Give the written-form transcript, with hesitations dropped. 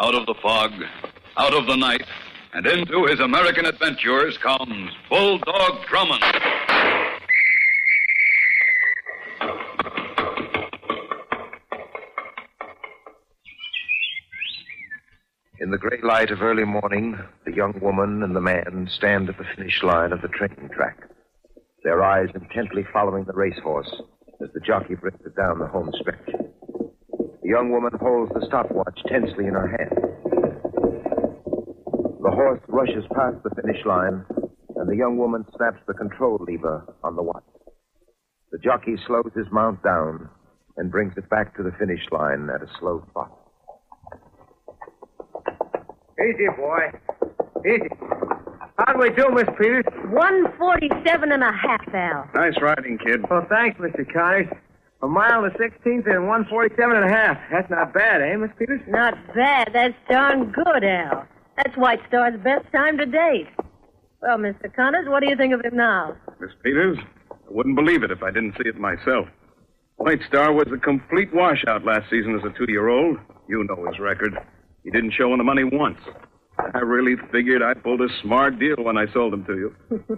Out of the fog, out of the night, and into his American adventures comes Bulldog Drummond. In the gray light of early morning, the young woman and the man stand at the finish line of the training track, their eyes intently following the racehorse as the jockey brings it down the home stretch. The young woman holds the stopwatch tensely in her hand. The horse rushes past the finish line, and the young woman snaps the control lever on the watch. The jockey slows his mount down and brings it back to the finish line at a slow trot. Easy, boy. Easy. How'd we do, Miss Peters? 147.5, Al. Nice riding, kid. Well, thanks, Mr. Connors. A mile to 16th and 147.5. That's not bad, eh, Miss Peters? Not bad. That's darn good, Al. That's White Star's best time to date. Well, Mr. Connors, what do you think of him now? Miss Peters, I wouldn't believe it if I didn't see it myself. White Star was a complete washout last season as a 2-year-old. You know his record. He didn't show in the money once. I really figured I pulled a smart deal when I sold him to you.